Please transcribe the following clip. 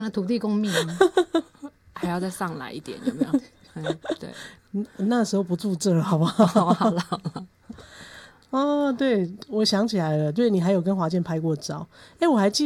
那土地公命还要再上来一点，有没有？对， 那时候不住这了，好不好？ 好了好了。 哦，对，我想起来了，对，你还有跟华健拍过照。我还记